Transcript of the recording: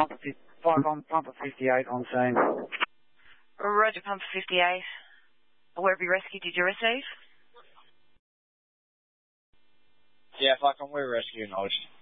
Pumper 58 on scene. Roger, Pumper 58. Werribee Rescue, did you receive? Yeah, fucking, we're rescue acknowledged.